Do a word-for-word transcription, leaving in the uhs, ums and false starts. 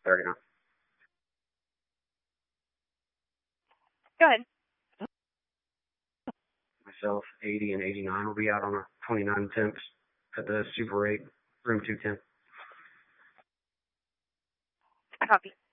thirty-nine. Go ahead. Myself, eighty and eighty-nine will be out on a twenty-nine temps at the Super eight, room two ten. I copy.